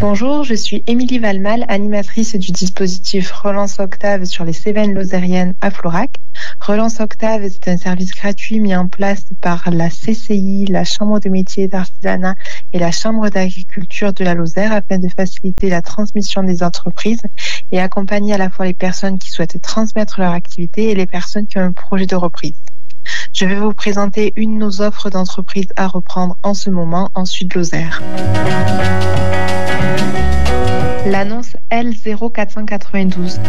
Bonjour, je suis Émilie Valmal, animatrice du dispositif Relance Octave sur les Cévennes lozériennes à Florac. Relance Octave, c'est un service gratuit mis en place par la CCI, la Chambre de métiers et d'artisanat et la Chambre d'agriculture de la Lozère afin de faciliter la transmission des entreprises et accompagner à la fois les personnes qui souhaitent transmettre leur activité et les personnes qui ont un projet de reprise. Je vais vous présenter une de nos offres d'entreprise à reprendre en ce moment en Sud-Lozère. L'annonce L0492.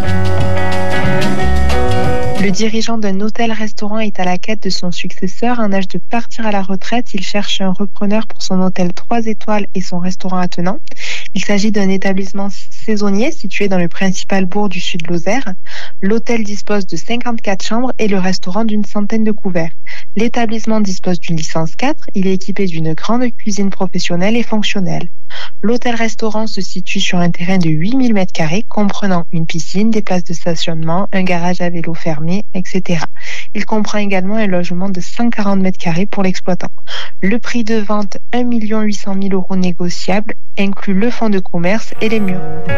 Le dirigeant d'un hôtel-restaurant est à la quête de son successeur. En âge de partir à la retraite, il cherche un repreneur pour son hôtel 3 étoiles et son restaurant attenant. Il s'agit d'un établissement saisonnier situé dans le principal bourg du Sud-Lozère. L'hôtel dispose de 54 chambres et le restaurant d'une centaine de couverts. L'établissement dispose d'une licence 4. Il est équipé d'une grande cuisine professionnelle et fonctionnelle. L'hôtel-restaurant se situe sur un terrain de 8000 m2, comprenant une piscine, des places de stationnement, un garage à vélo fermé, etc. Il comprend également un logement de 140 m2 pour l'exploitant. Le prix de vente, 1 800 000 € négociable, inclut le fonds de commerce et les murs.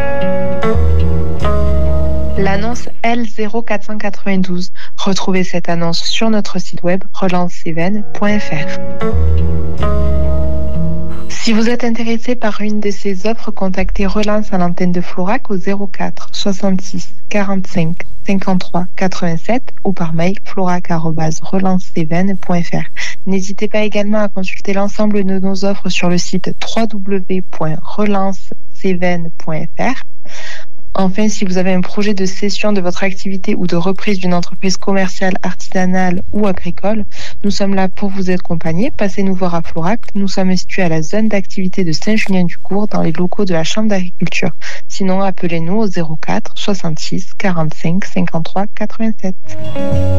L'annonce L0492. Retrouvez cette annonce sur notre site web relancecévennes.fr. Si vous êtes intéressé par une de ces offres, contactez Relance à l'antenne de Florac au 04 66 45 53 87 ou par mail florac@relancecévennes.fr. N'hésitez pas également à consulter l'ensemble de nos offres sur le site www.relancecévennes.fr. Enfin, si vous avez un projet de cession de votre activité ou de reprise d'une entreprise commerciale, artisanale ou agricole, nous sommes là pour vous accompagner. Passez nous voir à Florac. Nous sommes situés à la zone d'activité de Saint-Julien-du-Court dans les locaux de la Chambre d'agriculture. Sinon, appelez-nous au 04 66 45 53 87.